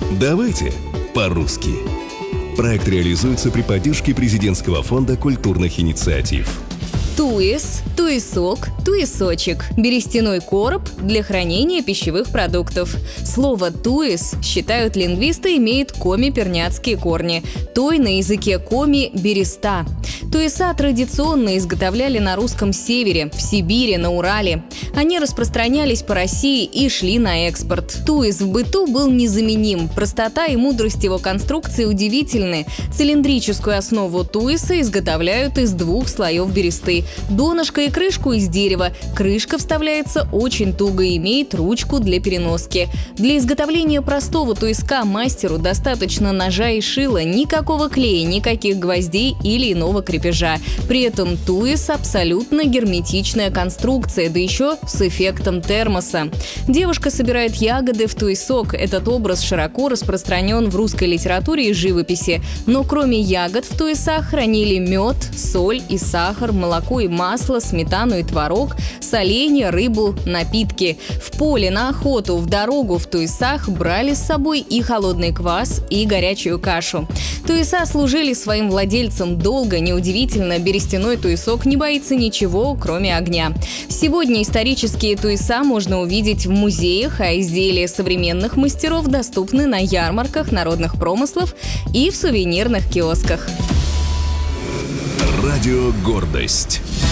Давайте по-русски. Проект реализуется при поддержке Президентского фонда культурных инициатив. Туис, туесок, туесочек – берестяной короб для хранения пищевых продуктов. Слово «туис», считают лингвисты, имеет коми-перняцкие корни. Той на языке коми – береста. Туеса традиционно изготовляли на русском севере, в Сибири, на Урале. Они распространялись по России и шли на экспорт. Туис в быту был незаменим. Простота и мудрость его конструкции удивительны. Цилиндрическую основу туиса изготовляют из 2 слоев бересты. Донышко и крышку из дерева. Крышка вставляется очень туго и имеет ручку для переноски. Для изготовления простого туиска мастеру достаточно ножа и шила, никакого клея, никаких гвоздей или иного крепежа. При этом туис – абсолютно герметичная конструкция, да еще с эффектом термоса. Девушка собирает ягоды в туесок. Этот образ широко распространен в русской литературе и живописи. Но кроме ягод в туесах хранили мед, соль и сахар, молоко и масло, сметану и творог, соленья, рыбу, напитки. В поле, на охоту, в дорогу в туесах брали с собой и холодный квас, и горячую кашу. Туеса служили своим владельцам долго. Неудивительно, берестяной туесок не боится ничего, кроме огня. Сегодня исторические туеса можно увидеть в музеях, а изделия современных мастеров доступны на ярмарках народных промыслов и в сувенирных киосках. Радио «Гордость».